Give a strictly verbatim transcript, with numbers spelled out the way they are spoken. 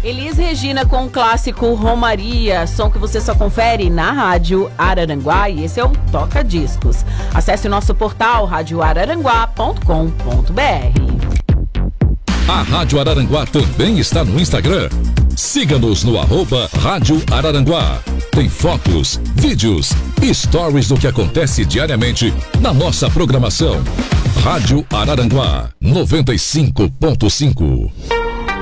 Elis Regina com o clássico Romaria, som que você só confere na Rádio Araranguá, e esse é o Toca Discos. Acesse o nosso portal rádio araranguá ponto com ponto b r. A Rádio Araranguá também está no Instagram. Siga-nos no arroba Rádio Araranguá. Tem fotos, vídeos e stories do que acontece diariamente na nossa programação. Rádio Araranguá noventa e cinco ponto cinco.